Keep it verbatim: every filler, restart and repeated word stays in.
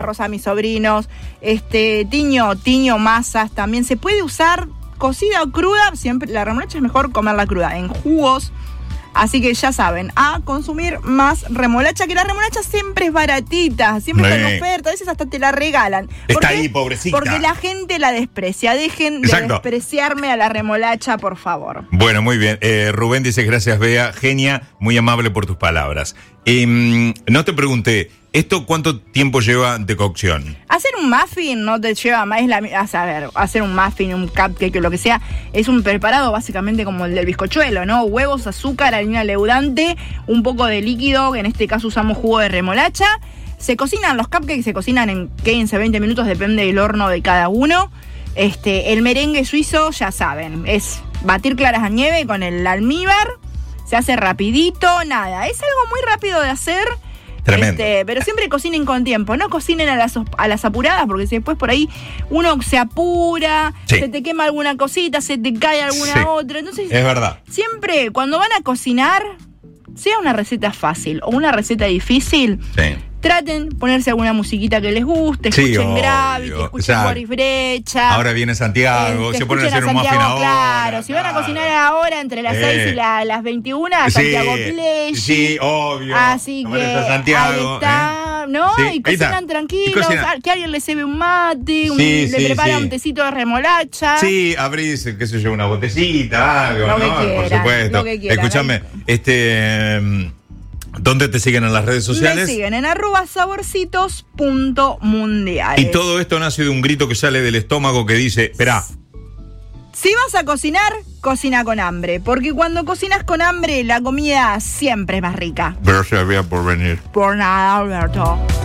arroz a mis sobrinos, este, tiño, tiño masas también. Se puede usar cocida o cruda, siempre la remolacha es mejor comerla cruda, en jugos. Así que ya saben, a consumir más remolacha, que la remolacha siempre es baratita, siempre sí. está en oferta, a veces hasta te la regalan. Está ahí, pobrecita. Porque la gente la desprecia. Dejen Exacto. de despreciarme a la remolacha, por favor. Bueno, muy bien. Eh, Rubén dice, gracias, Bea. Genia, muy amable por tus palabras. Eh, no te pregunté, ¿esto cuánto tiempo lleva de cocción? Hacer un muffin no te lleva más, es la, a saber, hacer un muffin, un cupcake o lo que sea, es un preparado básicamente como el del bizcochuelo, ¿no? Huevos, azúcar, harina leudante, un poco de líquido, en este caso usamos jugo de remolacha. Se cocinan los cupcakes, se cocinan en quince, veinte minutos, depende del horno de cada uno. Este, el merengue suizo, ya saben, es batir claras a nieve con el almíbar, se hace rapidito, nada, es algo muy rápido de hacer. Tremendo. Este, pero siempre cocinen con tiempo, no cocinen a las, a las apuradas, porque si después por ahí uno se apura, sí. se te quema alguna cosita, se te cae alguna sí. otra. Entonces, es verdad. Siempre cuando van a cocinar, sea una receta fácil o una receta difícil, Sí. traten ponerse alguna musiquita que les guste, Sí, escuchen obvio. Gravity, escuchen Exacto. Boris Brecha. Ahora viene Santiago, Eh, se ponen a escuchen hacer un muffin Santiago, ahora. Claro, si van a cocinar ahora entre las Eh. seis y la- las veintiuna, Sí, Santiago Play. sí, obvio. Así No que molesta Santiago, ahí está, ¿eh? ¿no? Sí, y ahí cocinan está. tranquilos, Y cocinan. a- que alguien le sirve un mate, un- Sí, le sí, prepara sí. un tecito de remolacha. Sí, abrís, qué sé yo, una botecita, algo, Lo que ¿no? Por quieran, supuesto. lo que quieran. Escúchame, este, ¿dónde te siguen en las redes Me sociales? siguen en arroba saborcitos punto mundiales. Y todo esto nace de un grito que sale del estómago que dice, esperá, Si vas a cocinar, cocina con hambre, porque cuando cocinas con hambre, la comida siempre es más rica. gracias Bea por venir. Por nada, Alberto.